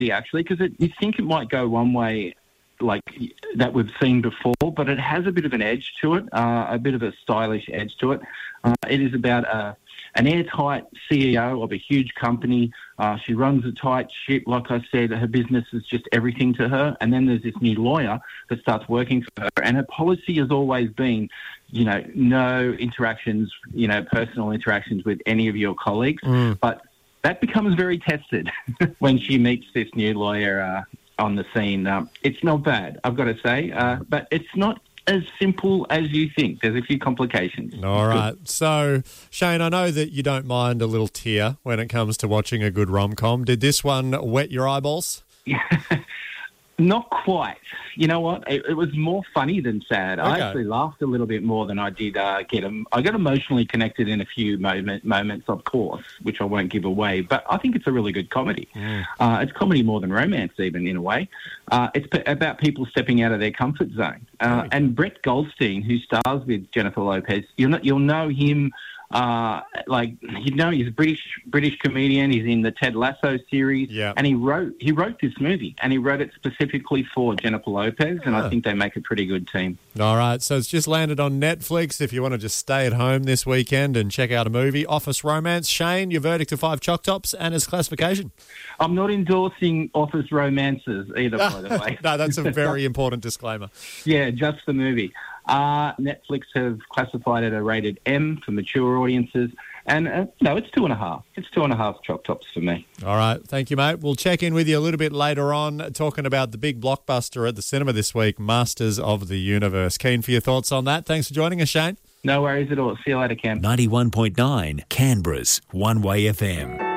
actually, because you think it might go one way, like that we've seen before, but it has a bit of an edge to it, a bit of a stylish edge to it. It is about an airtight CEO of a huge company. She runs a tight ship. Like I said, her business is just everything to her. And then there's this new lawyer that starts working for her. And her policy has always been, no interactions, personal interactions with any of your colleagues. But that becomes very tested when she meets this new lawyer on the scene. It's not bad, I've got to say, but it's not as simple as you think. There's a few complications. All right. So, Shane, I know that you don't mind a little tear when it comes to watching a good rom-com. Did this one wet your eyeballs? Not quite. You know what? It was more funny than sad. Okay. I actually laughed a little bit more than I did I got emotionally connected in a few moments, of course, which I won't give away. But I think it's a really good comedy. It's comedy more than romance, even, in a way. It's about people stepping out of their comfort zone. And Brett Goldstein, who stars with Jennifer Lopez, you'll know him. He's a British comedian. He's in the Ted Lasso series, and he wrote this movie, and he wrote it specifically for Jennifer Lopez, and I think they make a pretty good team. All right, so it's just landed on Netflix. If you want to just stay at home this weekend and check out a movie, Office Romance. Shane, your verdict of 5 choc tops and its classification. I'm not endorsing Office Romances either, by the way. No, that's a very important disclaimer. Yeah, just the movie. Netflix have classified it a rated M for mature audiences, and it's 2.5. It's 2.5 choc tops for me. All right, thank you, mate. We'll check in with you a little bit later on, talking about the big blockbuster at the cinema this week, Masters of the Universe. Keen for your thoughts on that. Thanks for joining us, Shane. No worries at all. See you later, Cam. 91.9 Canberra's One Way FM.